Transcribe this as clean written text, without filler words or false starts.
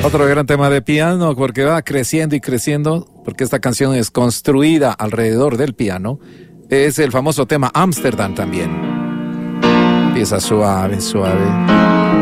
Otro gran tema de piano, porque va creciendo y creciendo, porque esta canción es construida alrededor del piano, es el famoso tema Amsterdam también. Empieza suave, suave.